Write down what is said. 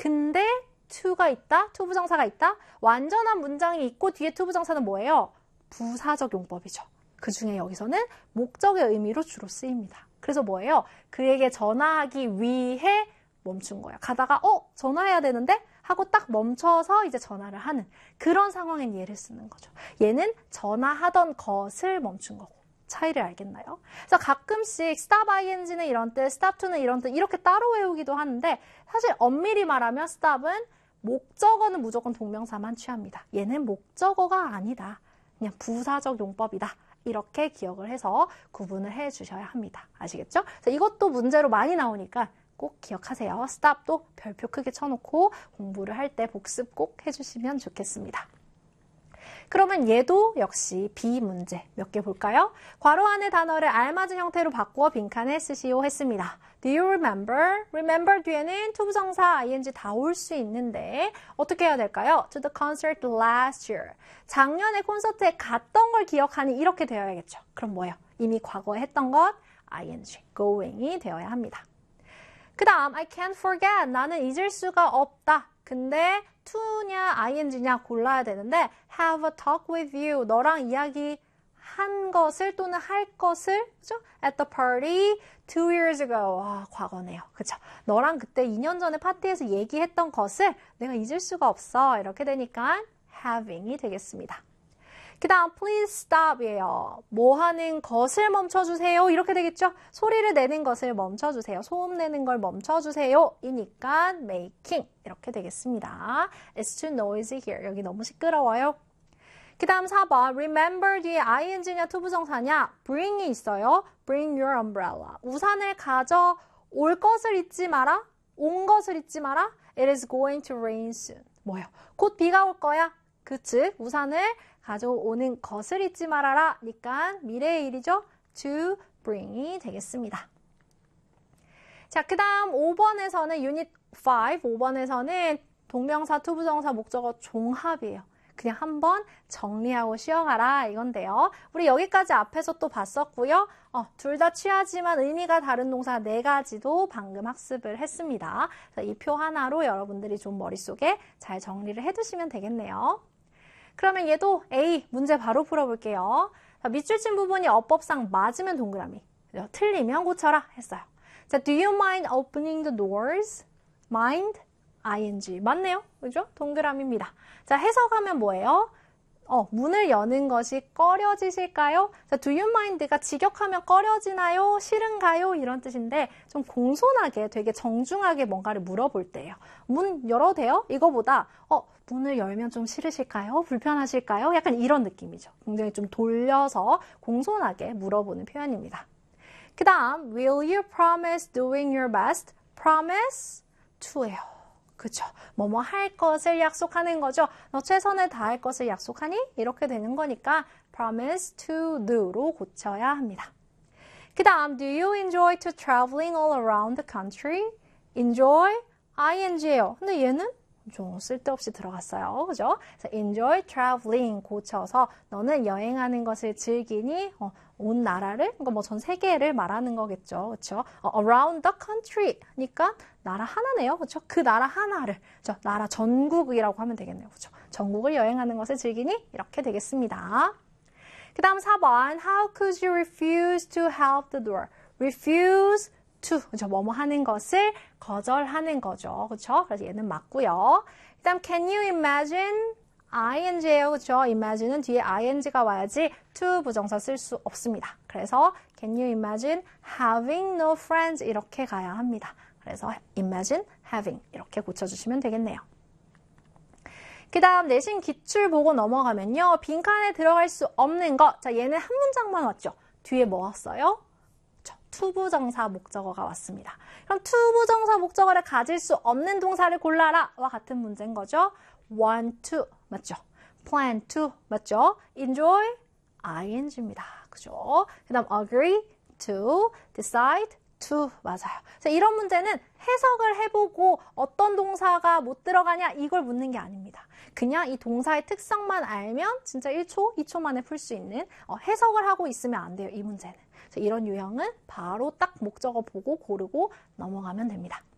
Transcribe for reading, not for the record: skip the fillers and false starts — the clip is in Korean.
근데 to가 있다, to 부정사가 있다. 완전한 문장이 있고 뒤에 to 부정사는 뭐예요? 부사적 용법이죠. 그 중에 여기서는 목적의 의미로 주로 쓰입니다. 그래서 뭐예요? 그에게 전화하기 위해 멈춘 거야. 가다가 전화해야 되는데 하고 딱 멈춰서 이제 전화를 하는 그런 상황엔 얘를 쓰는 거죠. 얘는 전화하던 것을 멈춘 거고. 차이를 알겠나요? 그래서 가끔씩 stop ing는 이런 뜻, stop to는 이런 뜻 이렇게 따로 외우기도 하는데 사실 엄밀히 말하면 stop은 목적어는 무조건 동명사만 취합니다. 얘는 목적어가 아니다. 그냥 부사적 용법이다. 이렇게 기억을 해서 구분을 해 주셔야 합니다. 아시겠죠? 그래서 이것도 문제로 많이 나오니까 꼭 기억하세요. stop도 별표 크게 쳐놓고 공부를 할 때 복습 꼭 해주시면 좋겠습니다. 그러면 얘도 역시 비문제 몇 개 볼까요? 괄호 안의 단어를 알맞은 형태로 바꾸어 빈칸에 쓰시오 했습니다. Do you remember? remember 뒤에는 to 부정사, ing 다 올 수 있는데 어떻게 해야 될까요? To the concert last year. 작년에 콘서트에 갔던 걸 기억하니 이렇게 되어야겠죠. 그럼 뭐예요? 이미 과거에 했던 것 ing, going이 되어야 합니다. 그 다음 I can't forget. 나는 잊을 수가 없다. 근데 to냐 ing냐 골라야 되는데 have a talk with you. 너랑 이야기한 것을 또는 할 것을 그죠? at the party 2 years ago. 와, 과거네요. 그쵸? 너랑 그때 2년 전에 파티에서 얘기했던 것을 내가 잊을 수가 없어. 이렇게 되니까 having이 되겠습니다. 그 다음 please stop이에요. 뭐 하는 것을 멈춰주세요. 이렇게 되겠죠? 소리를 내는 것을 멈춰주세요. 소음 내는 걸 멈춰주세요. 이니까 making 이렇게 되겠습니다. It's too noisy here. 여기 너무 시끄러워요. 그 다음 4번 remember 뒤에 ing냐 to 부정사냐 bring이 있어요. bring your umbrella. 우산을 가져올 것을 잊지 마라. 온 것을 잊지 마라. It is going to rain soon. 뭐예요? 곧 비가 올 거야. 그 즉 우산을 가져오는 것을 잊지 말아라. 니까 미래의 일이죠. to bring이 되겠습니다. 자, 그 다음 5번에서는 유닛 5, 5번에서는 동명사, to 부정사, 목적어 종합이에요. 그냥 한번 정리하고 쉬어가라 이건데요. 우리 여기까지 앞에서 또 봤었고요. 둘 다 취하지만 의미가 다른 동사 4가지도 방금 학습을 했습니다. 이 표 하나로 여러분들이 좀 머릿속에 잘 정리를 해두시면 되겠네요. 그러면 얘도 A 문제 바로 풀어볼게요. 밑줄 친 부분이 어법상 맞으면 동그라미, 틀리면 고쳐라 했어요. 자, do you mind opening the doors? mind, ing. 맞네요. 그죠? 동그라미입니다. 자, 해석하면 뭐예요? 문을 여는 것이 꺼려지실까요? 자, do you mind가 직역하면 꺼려지나요? 싫은가요? 이런 뜻인데 좀 공손하게 되게 정중하게 뭔가를 물어볼 때예요. 문 열어도 돼요? 이거보다 문을 열면 좀 싫으실까요? 불편하실까요? 약간 이런 느낌이죠. 굉장히 좀 돌려서 공손하게 물어보는 표현입니다. 그 다음 will you promise doing your best? promise to예요. 그쵸? 뭐뭐 할 것을 약속하는 거죠. 너 최선을 다할 것을 약속하니? 이렇게 되는 거니까 promise to do로 고쳐야 합니다. 그 다음 do you enjoy to traveling all around the country? enjoy, ing예요. 근데 얘는 좀 쓸데없이 들어갔어요. 그죠? 그래서 enjoy traveling 고쳐서 너는 여행하는 것을 즐기니 온 나라를, 그러니까 뭐 전 세계를 말하는 거겠죠. 그렇죠? around the country 하니까 나라 하나네요. 그렇죠? 그 나라 하나를, 그렇죠? 나라 전국이라고 하면 되겠네요. 그렇죠? 전국을 여행하는 것을 즐기니 이렇게 되겠습니다. 그 다음 4번 How could you refuse to help the door? refuse to, 그렇죠? 뭐뭐 하는 것을 거절하는 거죠. 그렇죠? 그래서 얘는 맞고요. 그 다음 can you imagine? ing예요. 그렇죠? imagine은 뒤에 ing가 와야지 to 부정사 쓸 수 없습니다. 그래서 can you imagine having no friends? 이렇게 가야 합니다. 그래서 imagine having 이렇게 고쳐주시면 되겠네요. 그 다음 내신 기출 보고 넘어가면요. 빈칸에 들어갈 수 없는 것. 자, 얘는 한 문장만 왔죠. 뒤에 뭐 왔어요? to 부정사 목적어가 왔습니다. 그럼 to 부정사 목적어를 가질 수 없는 동사를 골라라 와 같은 문제인 거죠. want to 맞죠? plan to 맞죠? enjoy ing입니다. 그죠? 그 다음 agree to, decide to 맞아요. 그래서 이런 문제는 해석을 해보고 어떤 동사가 못 들어가냐 이걸 묻는 게 아닙니다. 그냥 이 동사의 특성만 알면 진짜 1초, 2초 만에 풀 수 있는 해석을 하고 있으면 안 돼요. 이 문제는. 이런 유형은 바로 딱 목적어 보고 고르고 넘어가면 됩니다.